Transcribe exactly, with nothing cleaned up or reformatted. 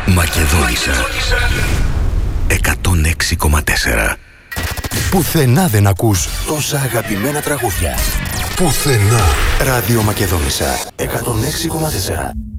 Μακεδόνισσα εκατόν έξι κόμμα τέσσερα. Πουθενά δεν ακούς τόσα αγαπημένα τραγούδια. Πουθενά. Ράδιο Μακεδόνισσα εκατόν έξι κόμμα τέσσερα.